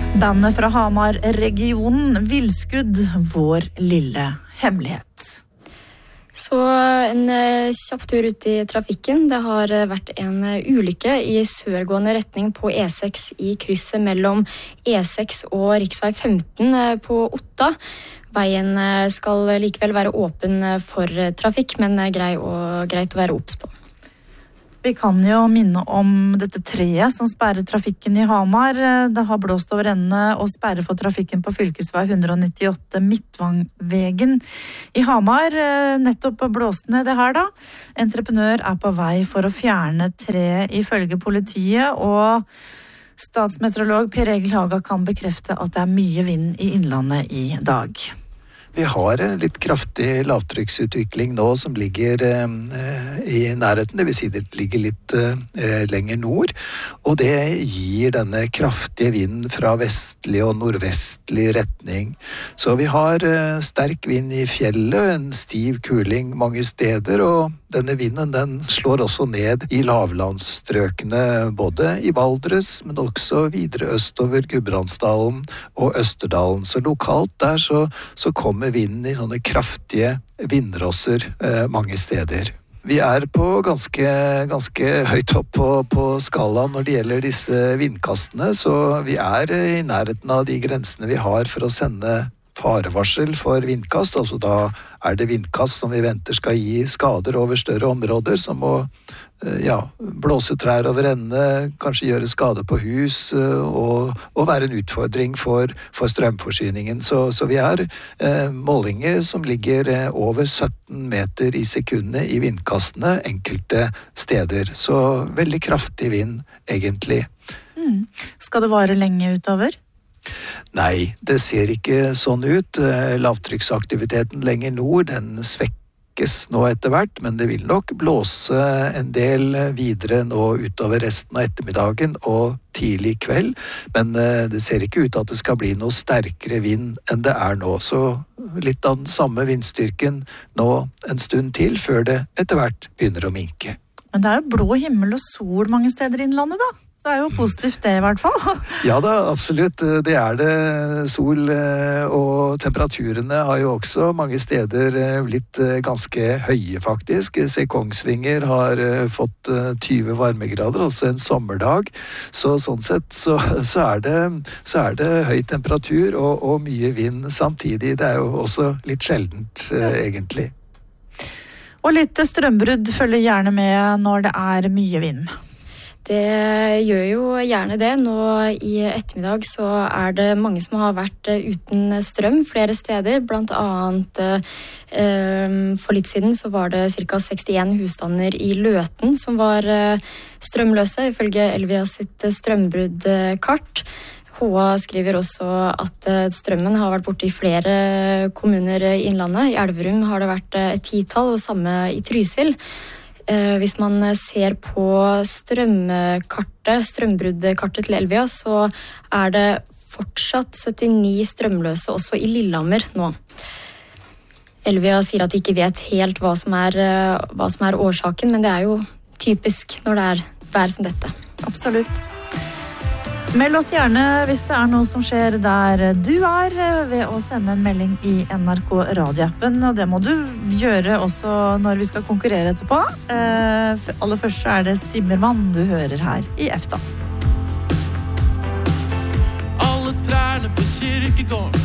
Bandet fra Hamar-regionen, Villskudd, vår lille hemmelighet. Så en kjapp tur ut I trafikken. Det har vært en ulykke I sørgående retning på E6 I krysset mellom E6 og riksvei 15 på Otta. Veien skal likevel være åpen for trafikk, men greit å være obs på. Vi kan jo minne om dette treet som sperrer trafikken I Hamar. Det har blåst over ende og sperrer for trafikken på fylkesvei 198 Midtvangvegen I Hamar. Nettopp blåst ned det her da. Entreprenør på vei for å fjerne treet ifølge politiet, og statsmeteorolog Per Egil Haga kan bekrefte at det mye vind I innlandet I dag. Vi har en litt kraftig lavtrykksutvikling nå som ligger I nærheten, det vil si det ligger litt lenger nord, og det gir denne kraftige vinden fra vestlig og nordvestlig retning. Så vi har sterk vind I fjellet, en stiv kuling mange steder, og denne vinden den slår også ned I lavlandsstrøkene, både I Valdres, men også videre østover Gudbrandsdalen og Østerdalen. Så lokalt der så kommer vinden I sånne kraftige vindrosser mange steder. Vi på ganske høyt opp på skalaen når det gjelder disse vindkastene, så vi I nærheten av de grensene vi har for å sende farevarsel for vindkast, altså da det vindkast som vi venter skal gi skader over større områder, som å blåse trær over ende, kanskje gjøre skade på hus, og være en utfordring for strømforsyningen. Så vi målinger som ligger over 17 meter I sekundet I vindkastene enkelte steder. Så veldig kraftig vind, egentlig. Skal det vare lenge utover? Nei, det ser ikke sånn ut. Lavtrykksaktiviteten lenger nord, den svekkes nå etter hvert, men det vil nok blåse en del videre nå utover resten av ettermiddagen og tidlig kveld, men det ser ikke ut at det skal bli noe sterkere vind enn det nå. Så litt av den samme vindstyrken nå en stund til, før det etter hvert begynner å minke. Men det jo blå himmel og sol mange steder I innlandet da. Det jo positivt det I hvert fall. Ja da, absolutt. Det det. Sol og temperaturene har jo også mange steder blitt ganske høye faktisk. Se Kongsvinger har fått 20 varmegrader, også en sommerdag. Så sånn sett så det høy temperatur og mye vind samtidig. Det jo også litt sjeldent egentlig. Og litt strømbrudd følger gjerne med når det mye vind. Det gjør jo gjerne det. Nå I ettermiddag så det mange som har vært uten strøm flere steder. Blant annet for litt siden så var det ca. 61 husstander I Løten som var strømløse, ifølge Elvia sitt strømbruddkart. HA skriver også at strømmen har vært borte I flere kommuner I innlandet. I Elverum har det vært et 10-tall, og samme I Trysil. Hvis man ser på strømbruddkartet til Elvia, så det fortsatt 79 strømløse også I Lillehammer nå. Elvia sier at de ikke vet helt hva som årsaken, men det jo typisk når det vær som dette. Absolutt. Meld oss gjerne hvis det noe som skjer der du ved å sende en melding I NRK radioappen, og det må du gjøre også når vi skal konkurrere etterpå. Aller først så det Simmermann du hører her I EFTA. Alle trærne på kirkegården